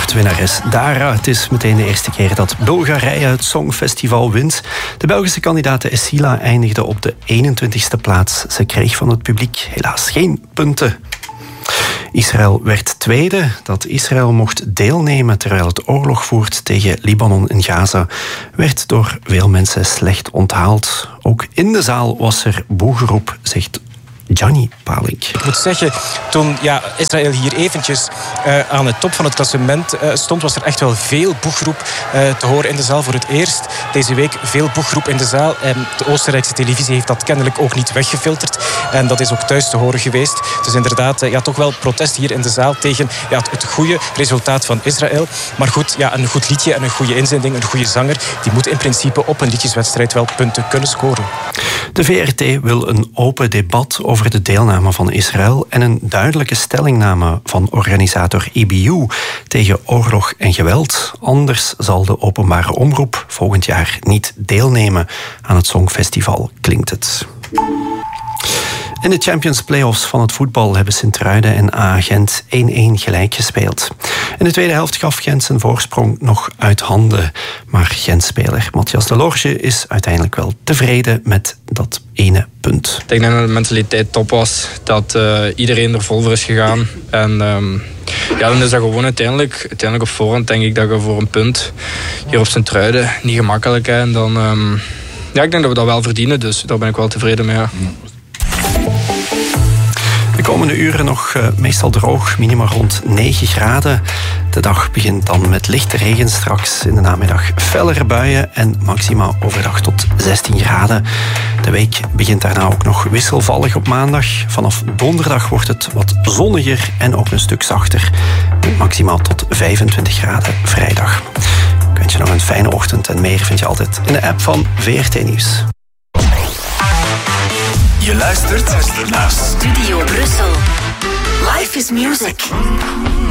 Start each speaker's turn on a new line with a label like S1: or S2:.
S1: wordt winnares Dara. Het is meteen de eerste keer dat Bulgarije het Songfestival wint. De Belgische kandidaat Essila eindigde op de 21ste plaats. Ze kreeg van het publiek helaas geen punten. Israël werd tweede. Dat Israël mocht deelnemen terwijl het oorlog voert tegen Libanon en Gaza, werd door veel mensen slecht onthaald. Ook in de zaal was er boegeroep, zegt Gianni Palink.
S2: Ik moet zeggen, toen Israël hier eventjes aan de top van het klassement stond, was er echt wel veel boegroep te horen in de zaal. Voor het eerst deze week veel boegroep in de zaal. De Oostenrijkse televisie heeft dat kennelijk ook niet weggefilterd. En dat is ook thuis te horen geweest. Dus inderdaad, toch wel protest hier in de zaal tegen het goede resultaat van Israël. Maar goed, een goed liedje en een goede inzending, een goede zanger, die moet in principe op een liedjeswedstrijd wel punten kunnen scoren.
S1: De VRT wil een open debat over de deelname van Israël en een duidelijke stellingname van organisator IBU tegen oorlog en geweld. Anders zal de openbare omroep volgend jaar niet deelnemen aan het Songfestival, klinkt het. In de Champions Playoffs van het voetbal hebben Sint-Truiden en AA Gent 1-1 gelijk gespeeld. In de tweede helft gaf Gent zijn voorsprong nog uit handen. Maar Gent-speler Matthias Delorge is uiteindelijk wel tevreden met dat ene punt.
S3: Ik denk dat de mentaliteit top was, dat iedereen er vol voor is gegaan. En dan is dat gewoon uiteindelijk op voorhand denk ik dat je voor een punt hier op Sint-Truiden niet gemakkelijk is. En dan, ik denk dat we dat wel verdienen, dus daar ben ik wel tevreden mee. Ja.
S1: De komende uren nog meestal droog, minima rond 9 graden. De dag begint dan met lichte regen, straks in de namiddag fellere buien en maxima overdag tot 16 graden. De week begint daarna ook nog wisselvallig op maandag. Vanaf donderdag wordt het wat zonniger en ook een stuk zachter. Met maximaal tot 25 graden vrijdag. Ik wens je nog een fijne ochtend en meer vind je altijd in de app van VRT Nieuws.
S4: Je luistert naar Studio Brussel. Life is music.